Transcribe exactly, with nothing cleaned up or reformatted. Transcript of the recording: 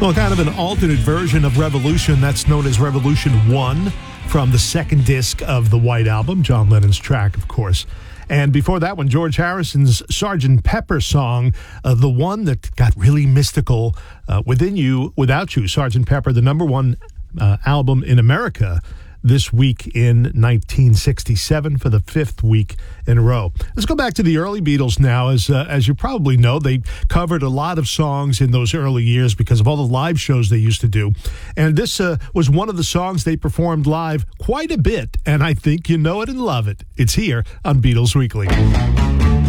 Well, kind of an alternate version of Revolution that's known as Revolution one from the second disc of the White Album, John Lennon's track, of course. And before that one, George Harrison's Sergeant Pepper song, uh, the one that got really mystical, uh, Within You, Without You, Sergeant Pepper, the number one uh, album in America this week in nineteen sixty-seven for the fifth week in a row. Let's go back to the early Beatles now. As uh, as you probably know, they covered a lot of songs in those early years because of all the live shows they used to do. And this uh, was one of the songs they performed live quite a bit, and I think you know it and love it. It's here on Beatles Weekly.